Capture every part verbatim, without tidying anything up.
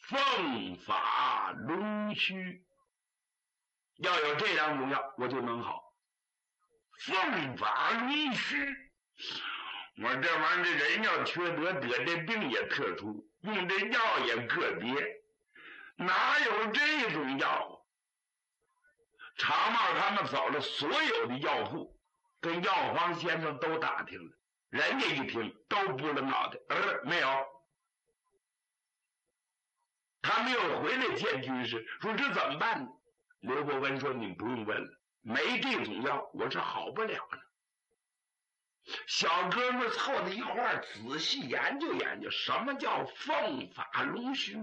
凤发龙须。要有这两种药，我就能好。凤发龙须，我这玩意儿，这人要缺德，得这病也特殊，用这药也个别，哪有这种药？常茂他们走了所有的药铺，跟药房先生都打听了，人家一听都不了脑袋，呃，没有。他没有回来见军师，说这怎么办呢？刘伯温说：“你不用问了，没这种药，我是好不了了。”小哥们凑在一块儿，仔细研究研究，什么叫凤发龙须。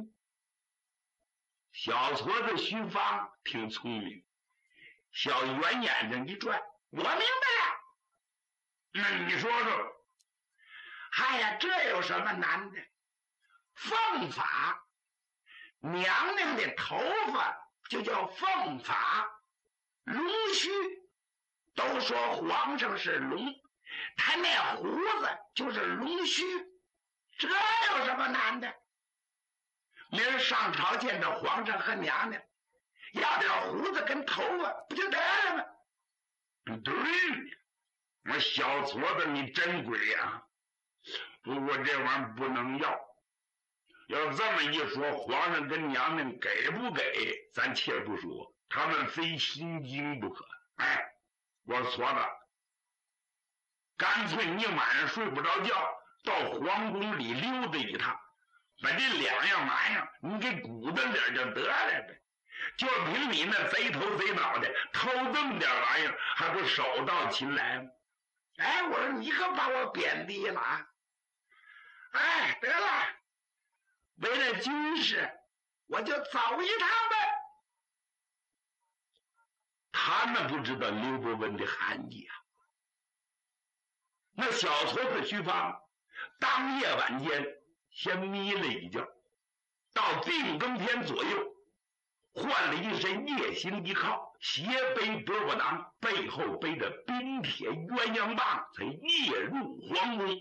小矬子徐芳挺聪明，小圆眼睛一转，我明白了。那你说说，哎呀，这有什么难的？凤发，娘娘的头发就叫凤发，龙须，都说皇上是龙，他那胡子就是龙须，这有什么难的？明儿上朝见着皇上和娘娘，要点胡子跟头发不就得了吗？对呀，我小矬子你真鬼呀！不过这玩意儿不能要。要这么一说，皇上跟娘娘给不给咱且不说，他们非心惊不可。哎，我矬子，干脆你晚上睡不着觉，到皇宫里溜达一趟，把这两样玩意儿你给鼓捣点就得了呗。就凭你那贼头贼脑的偷这么点玩意儿，还不手到擒来吗？哎，我说你可把我贬低了啊！哎，得了，为了军事，我就走一趟呗。他们不知道刘伯温的含义啊。那小矬子徐芳当夜晚间先眯了一觉，到定更天左右，换了一身夜行衣靠，斜背饽饽囊，背后背着冰铁鸳鸯棒，才夜入皇宫。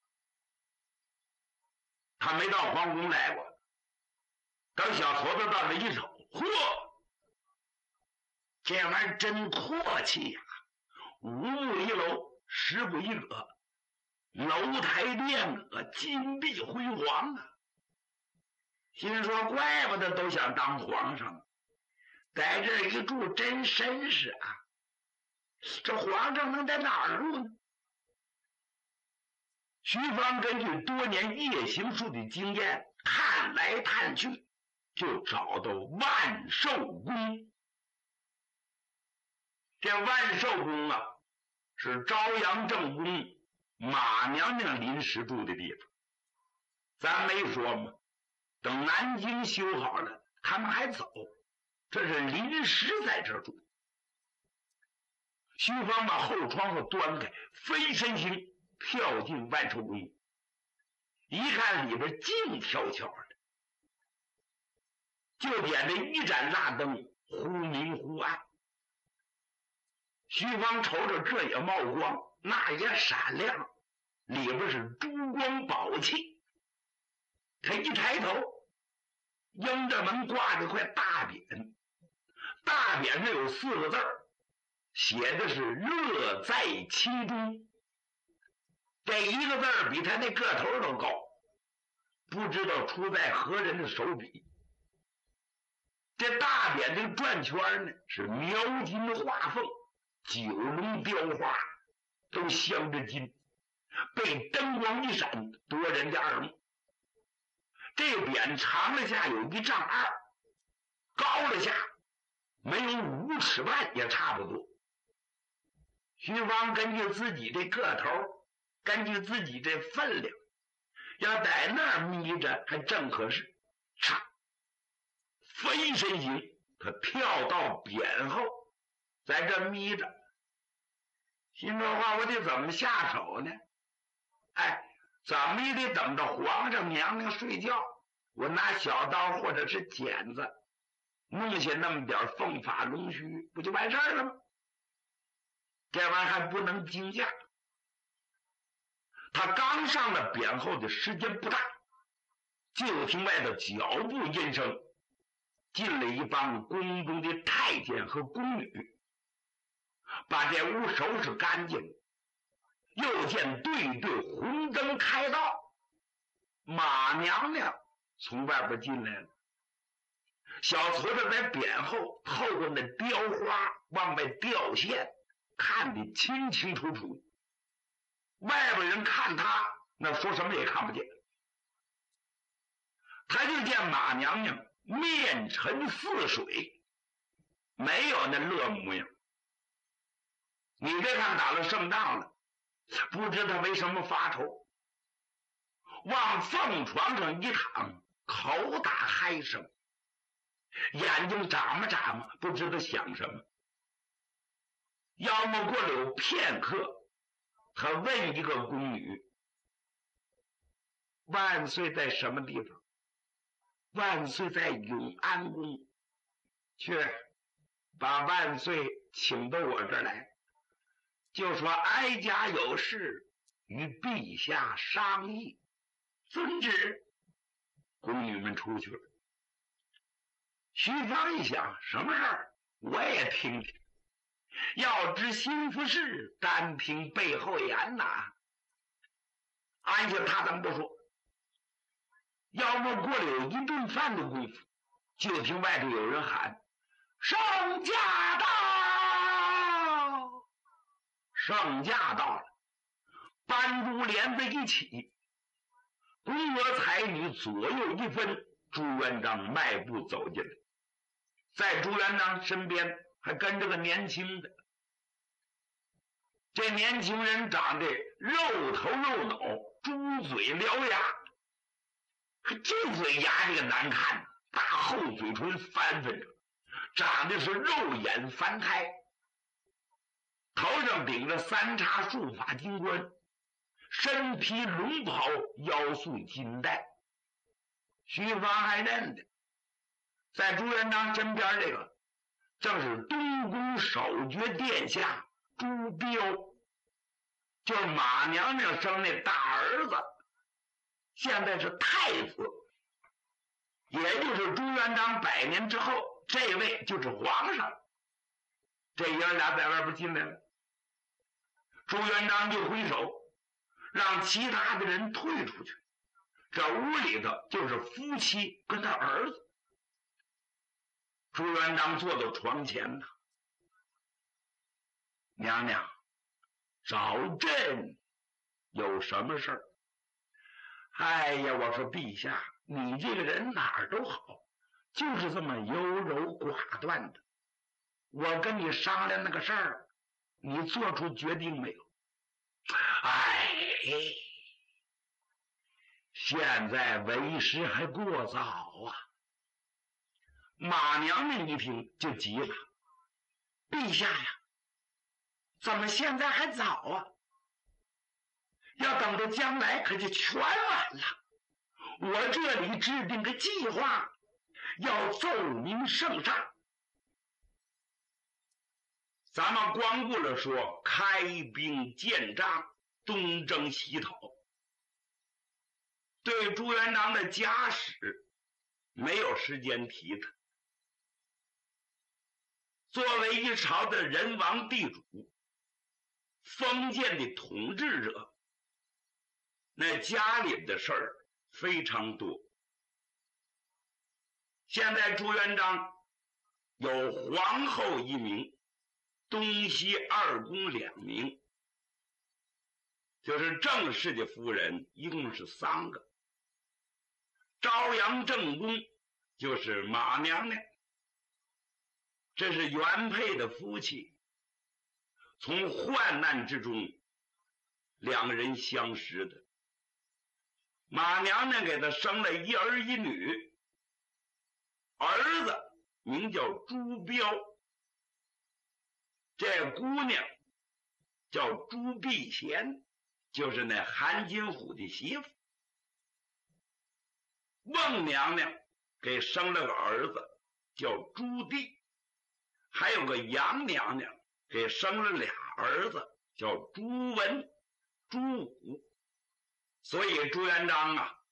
他没到皇宫来过，等小矬子到这一瞅，嚯，这玩意儿真阔气呀、啊！五步一楼，十步一阁，楼台殿阁，金碧辉煌啊！心说怪不得都想当皇上，在这一住真绅士啊！这皇上能在哪儿住呢？徐芳根据多年夜行术的经验，探来探去，就找到万寿宫。这万寿宫啊，是朝阳正宫马娘娘临时住的地方。咱没说吗？等南京修好了，他们还走，这是临时在这住。徐芳把后窗户端开，飞身行跳进万寿宫，一看里边静悄悄的，就点着一盏蜡灯，忽明忽暗。徐芳瞅瞅，这也冒光，那也闪亮，里边是珠光宝气。他一抬头，迎着门挂着块大匾，大匾上有四个字儿，写的是乐在其中。这一个字儿比他那个头都高，不知道出在何人的手笔。这大匾这个转圈呢，是描金画凤，九龙雕花，都镶着金，被灯光一闪，夺人家耳目。这匾长了下有一丈二，高了下没有五尺半也差不多。徐芳根据自己这个头，根据自己这分量，要在那儿眯着还正合适。嚓，飞身行，他跳到匾后，在这眯着。心说话，我得怎么下手呢？哎，怎么也得等着皇上娘娘睡觉，我拿小刀或者是剪子弄下那么点凤发龙须，不就完事儿了吗？这玩意儿还不能惊吓。他刚上了匾后的时间不大， 就听外头脚步音声，进了一帮宫中的太监和宫女，把这屋收拾干净。又见对对红灯开道，马娘娘从外边进来了。小矬子在匾后透过那雕花往外掉线，看得清清楚楚。外边人看他，那说什么也看不见。他就见马娘娘面沉似水，没有那乐模样。你别看打了胜仗了，不知他为什么发愁，往凤床上一躺，口打嗨声，眼睛眨嘛眨嘛，不知道想什么。要么过了有片刻，他问一个宫女：“万岁在什么地方？”“万岁在永安宫。”“去，把万岁请到我这儿来，就说哀家有事与陛下商议。”“遵旨。”宫女们出去了。徐芳一想，什么事儿我也听听，要知心腹事，单听背后言呐。按下他咱不说，要么过了有一顿饭的功夫，就听外头有人喊：“圣驾到！”圣驾到了，班珠帘子一起，宫娥才女左右一分，朱元璋迈步走进来，在朱元璋身边还跟着个年轻的。这年轻人长得肉头肉脑，猪嘴獠牙，这嘴牙这个难看，大厚嘴唇翻翻着，长得是肉眼凡胎，头上顶着三叉束发金冠，身披龙袍，腰束金带。徐芳还认得，在朱元璋身边这个正是东宫守爵殿下朱标，就是马娘娘生那大儿子，现在是太子，也就是朱元璋百年之后，这位就是皇上。这爷俩在外边进来了，朱元璋就挥手让其他的人退出去，这屋里头就是夫妻跟他儿子。朱元璋坐到床前呢，娘娘找朕有什么事儿？哎呀，我说陛下，你这个人哪儿都好，就是这么优柔寡断的。我跟你商量那个事儿，你做出决定没有？哎，现在为时还过早啊！马娘娘一听就急了，陛下呀，怎么现在还早啊？要等到将来可就全晚了。我这里制定个计划，要奏明圣上。咱们光顾了说开兵建章，东征西讨，对朱元璋的家史没有时间提他。作为一朝的人王地主，封建的统治者，那家里的事儿非常多。现在朱元璋有皇后一名，东西二宫两名，就是正式的夫人一共是三个。朝阳正宫就是马娘娘，这是原配的夫妻，从患难之中两人相识的。马娘娘给他生了一儿一女，儿子名叫朱标，这姑娘叫朱碧贤，就是那韩金虎的媳妇。孟娘娘给生了个儿子叫朱棣，还有个杨娘娘给生了俩儿子叫朱文、朱武。所以朱元璋啊，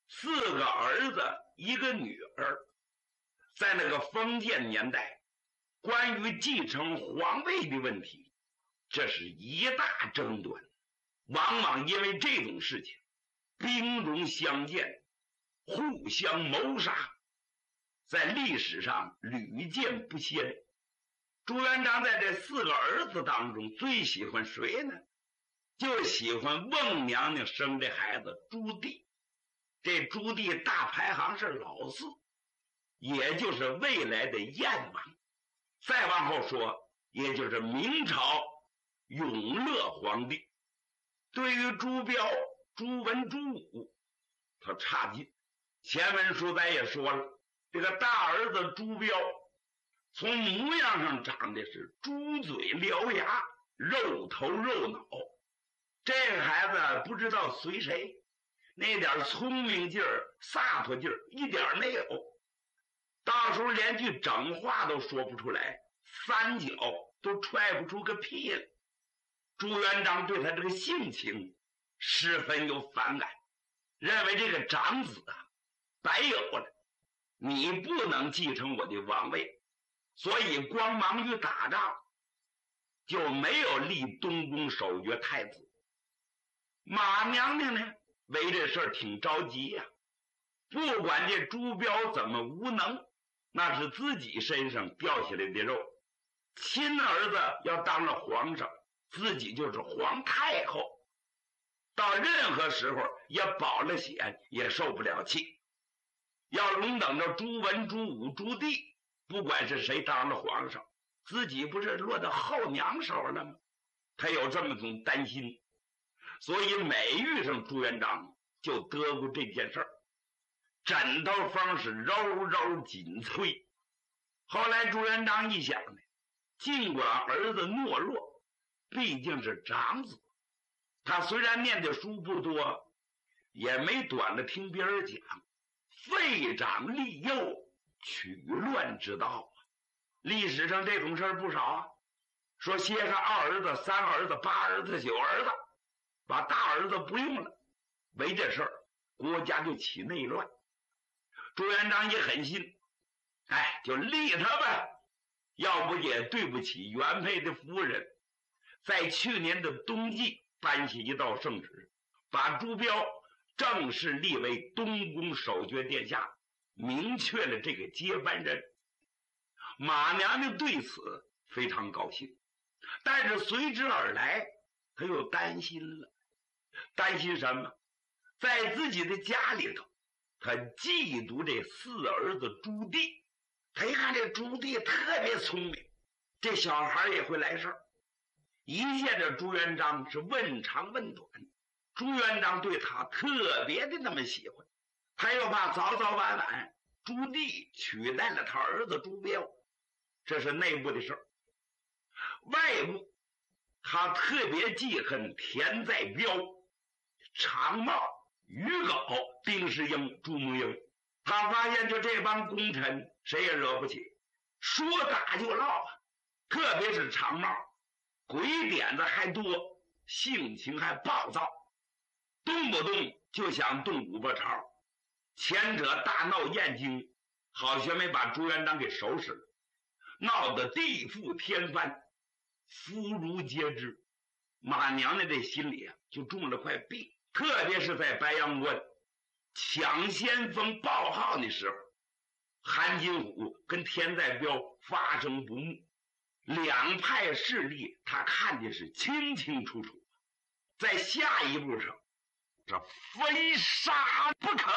四个儿子一个女儿。在那个封建年代，关于继承皇位的问题，这是一大争端，往往因为这种事情兵戎相见，互相谋杀，在历史上屡见不鲜。朱元璋在这四个儿子当中最喜欢谁呢？就喜欢孟娘娘生这孩子朱棣。这朱棣大排行是老四，也就是未来的燕王。再往后说，也就是明朝永乐皇帝。对于朱标、朱文、朱武，他差劲。前文书咱也说了，这个大儿子朱标从模样上长得是猪嘴獠牙，肉头肉脑。这个孩子不知道随谁，那点聪明劲儿、洒脱劲儿一点没有，到时候连句整话都说不出来，三脚都踹不出个屁来。朱元璋对他这个性情十分有反感，认为这个长子啊白有了，你不能继承我的王位，所以光忙于打仗，就没有立东宫守爵太子。马娘娘呢，为这事儿挺着急呀、啊。不管这朱标怎么无能，那是自己身上掉下来的肉。亲儿子要当了皇上，自己就是皇太后，到任何时候也保了险，也受不了气。要龙等着朱文、朱武、朱棣，不管是谁当了皇上，自己不是落到后娘手了吗？他有这么种担心，所以每遇上朱元璋就得过这件事儿，枕头风是柔柔紧催。后来朱元璋一想呢，尽管儿子懦弱，毕竟是长子，他虽然念的书不多，也没短了听别人讲，废长立幼，取乱之道啊。历史上这种事儿不少啊，说歇个二儿子、三儿子、八儿子、九儿子，把大儿子不用了，为这事儿国家就起内乱。朱元璋也狠心，哎，就立他呗，要不也对不起原配的夫人。在去年的冬季颁下一道圣旨，把朱标正式立为东宫守爵殿下，明确了这个接班人。马娘娘对此非常高兴，但是随之而来，她又担心了。担心什么？在自己的家里头，她嫉妒这四儿子朱棣。她一看这朱棣特别聪明，这小孩也会来事儿。一见这朱元璋是问长问短，朱元璋对他特别的那么喜欢，他又怕早早晚晚朱棣取代了他儿子朱标，这是内部的事儿。外部他特别记恨田在彪、常茂、于镐、丁世英、朱沐英。他发现就这帮功臣谁也惹不起，说打就唠啊，特别是常茂，鬼点子还多，性情还暴躁，动不动就想动五八朝。前者大闹燕京，好学没把朱元璋给收拾了，闹得地覆天翻，妇孺皆知。马娘娘这心里啊就中了块病，特别是在白阳关抢先锋报号的时候，韩金虎跟田在彪发生不睦，两派势力他看的是清清楚楚，在下一步上这非杀不可。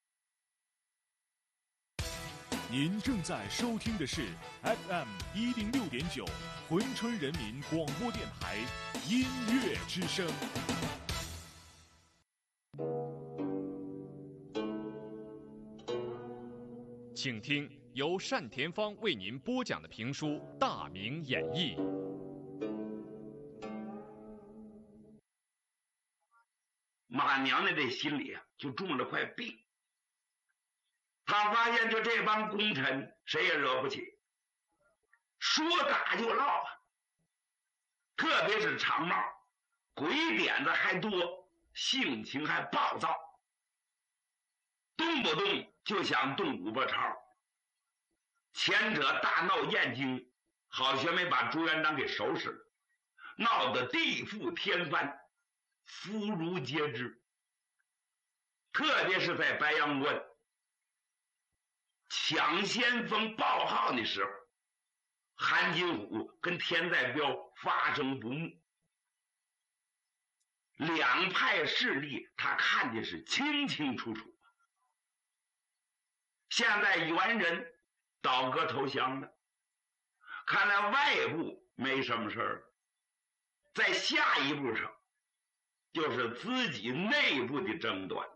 您正在收听的是 F M 一零六点九珲春人民广播电台音乐之声。请听由单田芳为您播讲的评书《大明演义》。 马娘娘这心里啊就中了块病，他发现就这帮功臣谁也惹不起，说打就唠啊，特别是常茂，鬼点子还多，性情还暴躁， 动不动就想动五百朝。前者大闹燕京，好学没把朱元璋给收拾了，闹得地覆天翻，妇孺皆知。特别是在白阳关抢先锋报号的时候，韩金虎跟田在彪发生不睦，两派势力他看的是清清楚楚。现在元人倒戈投降了，看来外部没什么事儿，在下一步上就是自己内部的争端。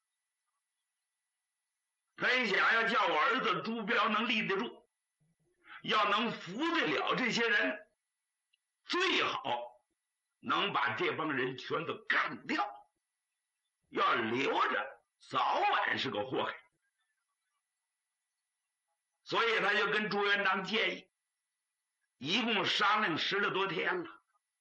他一想，要叫我儿子朱标能立得住，要能服得了这些人，最好能把这帮人全都干掉，要留着早晚是个祸害。所以他就跟朱元璋建议，一共商量十来多天了，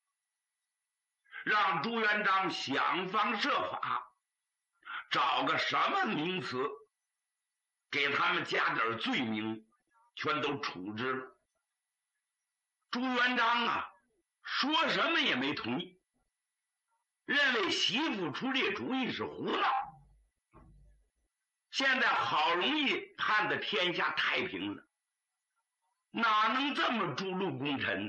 让朱元璋想方设法找个什么名词给他们加点罪名，全都处置了。朱元璋啊，说什么也没同意，认为媳妇出这主意是胡闹。现在好容易盼得天下太平了，哪能这么诛戮功臣呢？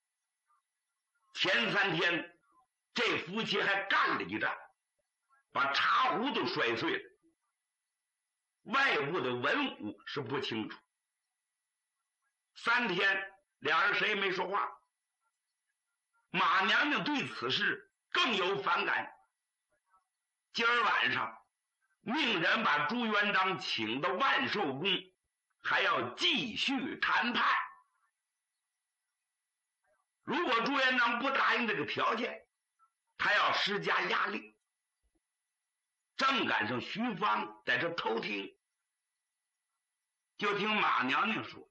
前三天这夫妻还干了一仗，把茶壶都摔碎了。外部的文武是不清楚，三天俩人谁也没说话。马娘娘对此事更有反感，今儿晚上命人把朱元璋请到万寿宫，还要继续谈判。如果朱元璋不答应这个条件，他要施加压力。正赶上徐芳在这偷听，就听马娘娘说：“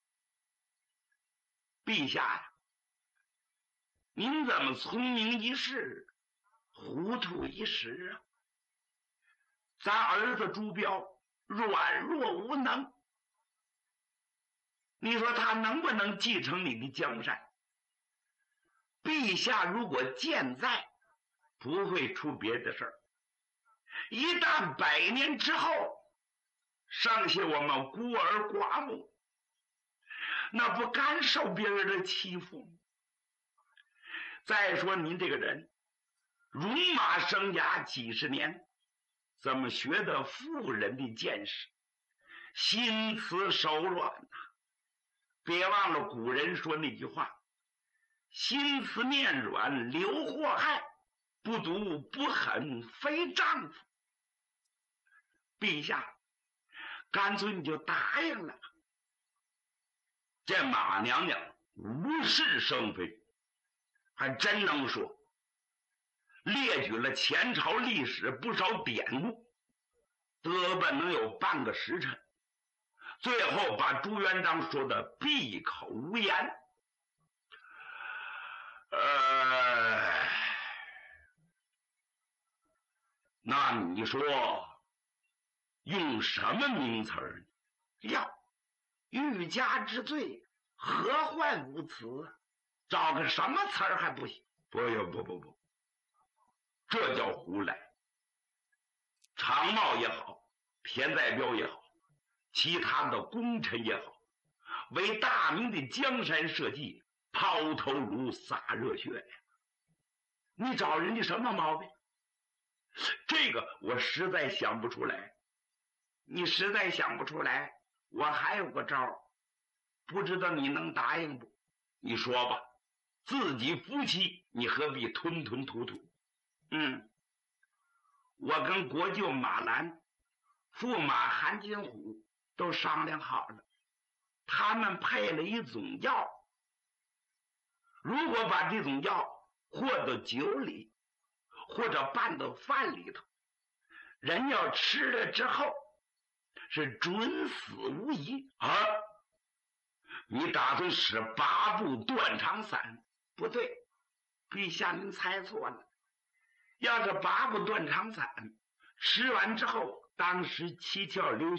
陛下呀，您怎么聪明一世，糊涂一时啊？咱儿子朱标软弱无能，你说他能不能继承你的江山？陛下如果健在，不会出别的事儿。一旦百年之后，剩下我们孤儿寡母，那不敢受别人的欺负吗？再说您这个人，戎马生涯几十年，怎么学得妇人的见识，心慈手软呐、啊？别忘了古人说那句话：心慈面软留祸害，不毒不狠非丈夫。陛下，干脆你就答应了。这马娘娘无事生非，还真能说，列举了前朝历史不少典故，得本能有半个时辰，最后把朱元璋说的闭口无言。呃，那你说用什么名词儿？要欲加之罪，何患无辞？找个什么词儿还不行？不不不不，这叫胡来。常茂也好，田在彪也好，其他的功臣也好，为大明的江山社稷抛头颅洒热血呀！你找人家什么毛病？这个我实在想不出来。你实在想不出来，我还有个招，不知道你能答应不？你说吧，自己夫妻你何必吞吞吐吐？嗯，我跟国舅马兰、驸马韩金虎都商量好了，他们配了一种药，如果把这种药和到酒里，或者拌到饭里头，人要吃了之后是准死无疑啊！你打算使八步断肠散？不对，陛下您猜错了。要是八步断肠散吃完之后当时七窍流